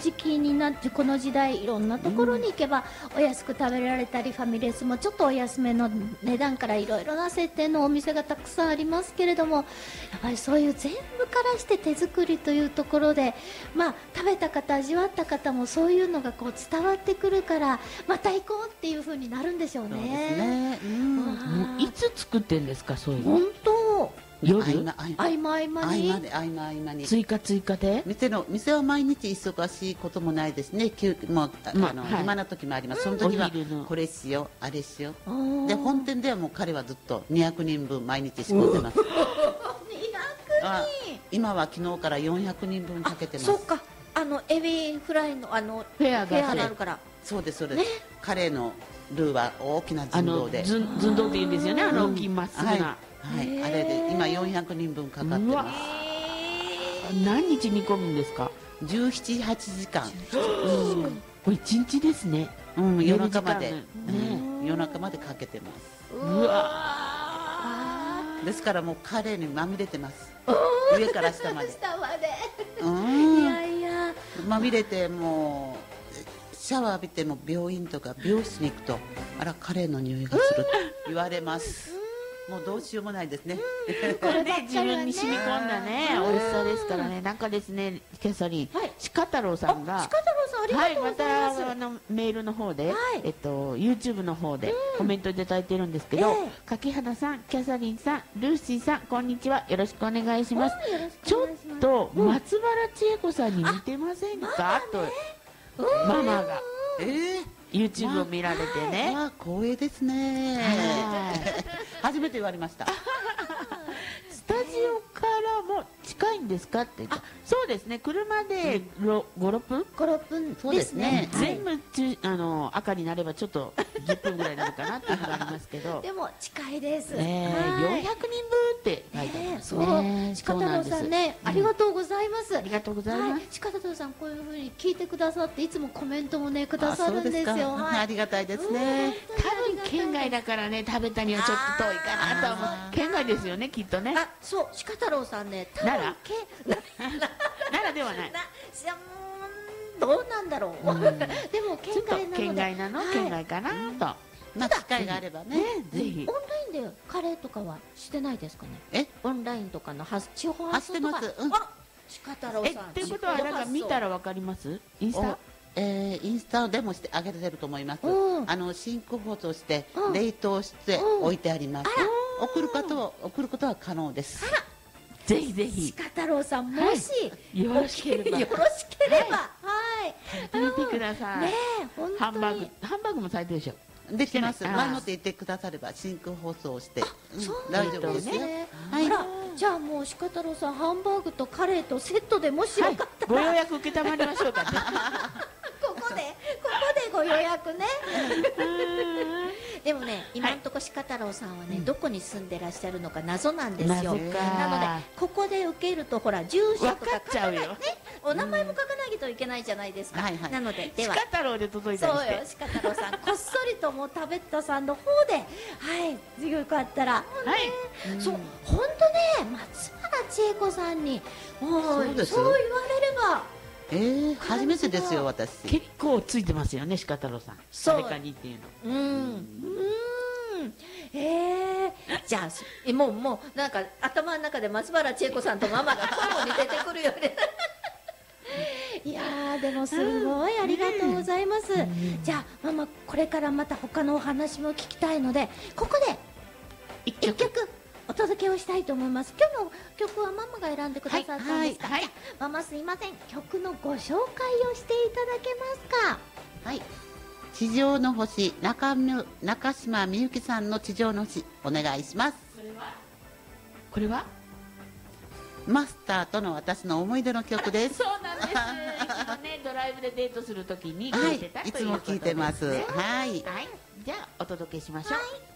時期になって、この時代いろんなところに行けばお安く食べられたり、ファミレスもちょっとお安めの値段からいろいろな設定のお店がたくさんありますけれども、やっぱりそういう全部からして手作りというところで、食べた方、味わった方もそういうのがこう伝わってくるから、また行こうっていう風になるんでしょうね。 そうですね。 もういつ作ってんですか、そういうの。 本当、 夜合間に追加で店は毎日忙しいこともないですね。暇な時もあります。その時はこれしよう、あれしよう。で、本店ではもう彼はずっと200人分毎日仕込んでます。 200人。 今は昨日から400人分かけてます。 そっか、エビフライのフェアがあるから。 そうですそうです。カレーのルーは大きな寸胴で。 寸胴って言うんですよね。大きいまっすぐな。 はい、あれで今400人分かかってます。 何日煮込むんですか ？17、8時間。 これ1日ですね。 夜中まで夜中までかけてます。 うわですからもうカレーにまみれてます。上から下まで。 下まで。 いやいや。まみれて、もうシャワー浴びても病院とか美容室に行くと、あらカレーの匂いがすると言われます。もうどうしようもないですね。 これね、自分に染み込んだね、美味しさですからね。なんかですね、キャサリン、鹿太郎さんが、 ありがとうございます。 またメールの方で、YouTube の方でコメントいただいてるんですけど、柿花さん、キャサリンさん、ルーシーさん、こんにちは、よろしくお願いします。ちょっと松原千恵子さんに似てませんかとママが。YouTube を見られてね。 光栄ですね。初めて言われました。 スタジオからも近いんですかって言った。そうですね、車で5、6分そうですね。 全部赤になればちょっと10分ぐらいになるかなっていうのがありますけど、 でも近いです。 400人分って書いてありますね。 鹿太郎さんね、ありがとうございます。 ありがとうございます。 鹿太郎さん、こういう風に聞いてくださって、いつもコメントもねくださるんですよ。 ありがたいですね。 多分県外だからね、食べたにはちょっと遠いかなと思う。県外ですよね、きっとね。 そう、鹿太郎さんね、 奈良ではない。 どうなんだろう。でも県外なので、 県外かなと。 機会があればね、 ぜひ。 オンラインでカレーとかはしてないですかね。オンラインとかの地方発送とか。鹿太郎さん。 ってことはなんか見たらわかります？インスタ？ インスタでもしてあげてると思います。真空包装して冷凍して置いてあります。送ることは可能です。 ぜひぜひ。 鹿太郎さん、もしよろしければ、 はい、 食べてみてください。 ね、本当にハンバーグもされてるでしょ。 できます。前もって言ってくだされば真空包装して大丈夫ですね。 じゃあもう鹿太郎さん、ハンバーグとカレーとセットでもしよかったらご予約受けたまりましょうかね。 ここでご予約ね。でもね、今のところ鹿太郎さんはね、どこに住んでらっしゃるのか謎なんですよ。なのでここで受けると、ほら住所とか書かないね、お名前も書かないといけないじゃないですか。なので、では鹿太郎で届いたりして、 鹿太郎さん、こっそりとも食べたさんの方で、よかったら、そう、本当ね、松原千恵子さんにそう言われれば。 初めてですよ、私。 結構ついてますよね、鹿太郎さん。誰かにっていうの。 じゃあもうなんか頭の中で松原千恵子さんとママが交互に出てくるよね。いやー、でもすごいありがとうございます。じゃあママ、これからまた他のお話も聞きたいので、ここで一曲お届けをしたいと思います。今日の曲はママが選んでくださったんですか？ママ、すいません、曲のご紹介をしていただけますか？ はい、地上の星、中島みゆきさんの地上の星、お願いします。 これはマスターとの私の思い出の曲です。 そうなんです。いつもね、ドライブでデートするときに聴いてたということですね。 いつも聴いてます。はい。 じゃあお届けしましょう。